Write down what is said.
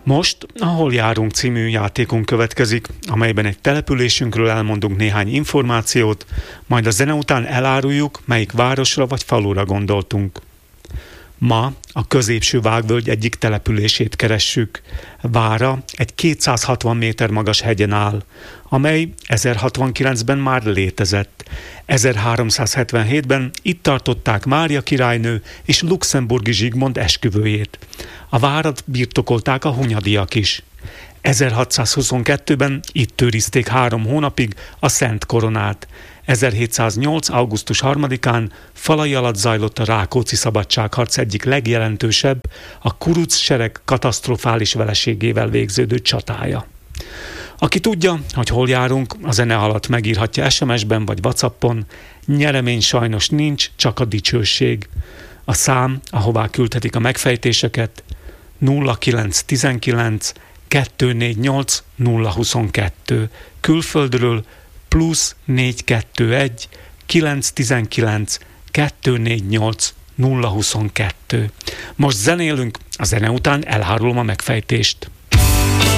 Most a Hol járunk című játékunk következik, amelyben egy településünkről elmondunk néhány információt, majd a zene után eláruljuk, melyik városra vagy falura gondoltunk. Ma a középső Vágvölgy egyik települését keressük. Vára egy 260 méter magas hegyen áll, amely 1069-ben már létezett. 1377-ben itt tartották Mária királynő és luxemburgi Zsigmond esküvőjét. A várat birtokolták a hunyadiak is. 1622-ben itt őrizték 3 hónapig a Szent Koronát. 1708. augusztus 3-án falai alatt zajlott a Rákóczi szabadságharc egyik legjelentősebb, a kuruc sereg katasztrofális vereségével végződő csatája. Aki tudja, hogy hol járunk, a zene alatt megírhatja SMS-ben vagy WhatsAppon, nyeremény sajnos nincs, csak a dicsőség. A szám, ahová küldhetik a megfejtéseket, 0919 248 022, külföldről plusz 421 919 248 022. Most zenélünk, a zene után elárulom a megfejtést.